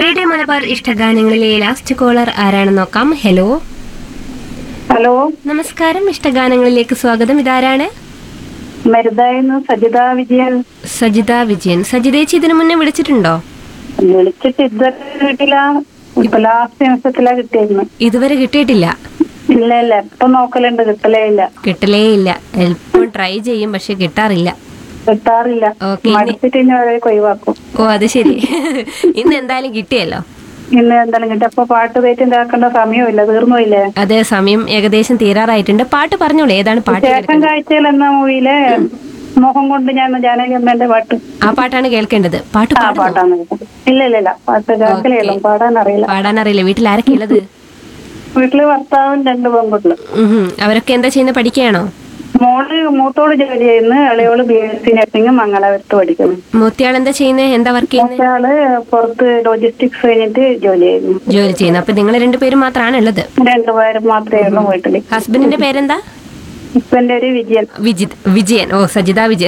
Radio Malabar ഇഷ്ടഗാനങ്ങളിലെ last collar ആരാണെന്ന് നോക്കാം. Hello hello, നമസ്കാരം. ഇഷ്ടഗാനങ്ങളിലേക്ക് സ്വാഗതം. ഇതാരാണ്? മരുതായിരുന്നു സജിത വിജയൻ. സജിത വിജയൻ. സജിതേച്ചി ഇതിനു മുന്നേ വിളിച്ചിട്ടുണ്ടോ? വിളിച്ചിട്ട് ഇതുവരെ കിട്ടില്ല. ഇപ്പൊ ലാസ്റ്റ് ദിവസത്തിലാ കിട്ടിയിരുന്നു. ഇതുവരെ കിട്ടിയിട്ടില്ല. ഇല്ല ഇല്ല, ഇപ്പൊ നോക്കലുണ്ട്, കിട്ടലേ ഇല്ല. കിട്ടലേ ഇല്ല. എളുപ്പം ട്രൈ ചെയ്യും, പക്ഷെ കിട്ടാറില്ല. കിട്ടാറില്ല. ഓക്കെ. മടുത്തിട്ട് ഇനി അവരെ ഒഴിവാക്കും. ഓ, അത് ശരി. ഇന്ന് എന്തായാലും കിട്ടിയല്ലോ. ഇന്ന് എന്തായാലും കിട്ടി. അപ്പൊ പാട്ട് പേറ്റ് ഉണ്ടാക്കേണ്ട സമയമില്ല, തീർന്നുമില്ലേ? അതെ, സമയം ഏകദേശം തീരാറായിട്ടുണ്ട്. പാട്ട് പറഞ്ഞോളൂ, ഏതാണ് പാട്ട് ശേഷം കേൾക്കേണ്ടത്? കാഴ്ചയിൽ എന്ന മൂവിയിലെ മോഹം കൊണ്ട് ഞാൻ ജാനകി അമ്മേന്റെ പാട്ട്. ആ പാട്ടാണ് കേൾക്കേണ്ടത്. പാട്ട് ആ പാടുമോ? പാട്ടാണ്. ഇല്ല ഇല്ല ഇല്ല, പാട്ട് കേൾക്കലേ, പാടാൻ അറിയില്ല. പാടാനറിയില്ല. വീട്ടിൽ ആരൊക്കെ ഉള്ളത്? വീട്ടില് ഭർത്താവും 2 പെൺകുട്ടികളും. അവരൊക്കെ എന്താ ചെയ്യുന്നത്? പഠിക്കുകയാണോ? മോള് മൂത്തോള് ജോലി ചെയ്യുന്നു, ഇളയോള് BSc നഴ്സിംഗ് മംഗലാപുരത്ത് പഠിക്കുന്നു. മൂത്തയാൾ എന്താ ചെയ്യുന്നത്? എന്താ വർക്ക് ചെയ്യുന്നത്? മൂത്തയാള് പുറത്ത് ലോജിസ്റ്റിക്സ് കഴിഞ്ഞിട്ട് ജോലി ചെയ്യുന്നു. ജോലി ചെയ്യുന്നു. അപ്പൊ നിങ്ങൾ രണ്ടുപേരും മാത്രമാണ് ഉള്ളത്? 2 പേരും മാത്രമേ ഉള്ളൂ വീട്ടില്. ഹസ്ബൻഡിന്റെ പേരെന്താ? ഹസ്ബൻഡ് ഒരു വിജയൻ. വിജയൻ. ഓ, സജിത വിജയൻ.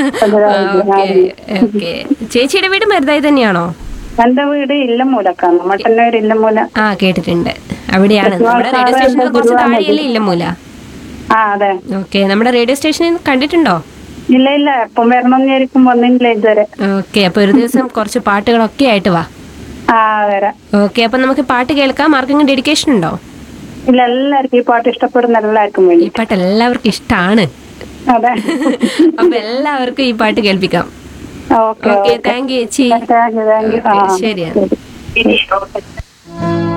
ഓക്കെ. ചേച്ചിയുടെ വീട് മരുതായി തന്നെയാണോ? എന്റെ വീട് ഇല്ലമൂലക്കാണ്, മട്ടന്നൂർ ഇല്ലമൂല. ആ, കേട്ടിട്ടുണ്ട്. അവിടെയാണ്. നമ്മുടെ റേഡിയോ സ്റ്റേഷനിൽ കുറച്ച് താഴെയല്ലേ ഇല്ലമൂല? ആ അതെ. ഓക്കെ. നമ്മുടെ റേഡിയോ സ്റ്റേഷനിൽ കണ്ടിട്ടുണ്ടോ? ഇല്ല ഇല്ല, എപ്പം വരണം എന്നായിരിക്കും, വന്നില്ല ഇതുവരെ. ഓക്കെ. അപ്പൊ ഒരു ദിവസം കുറച്ച് പാട്ടുകളൊക്കെ ആയിട്ട് വാ. ആ വരാം. ഓക്കെ. അപ്പൊ നമുക്ക് പാട്ട് കേൾക്കാം. ആർക്കെങ്കിലും ഡെഡിക്കേഷൻ ഉണ്ടോ? ഇല്ല, എല്ലാവർക്കും ഈ പാട്ട് ഇഷ്ടപ്പെടുന്ന എല്ലാവർക്കും വേണ്ടി. ഈ പാട്ട് എല്ലാവർക്കും ഇഷ്ടമാണ്. അതെ. അപ്പൊ എല്ലാവർക്കും ഈ പാട്ട് കേൾപ്പിക്കാം. ഓക്കെ. ഓക്കെ. താങ്ക് യു ചേച്ചി. Thank you. ശരിയാണ്.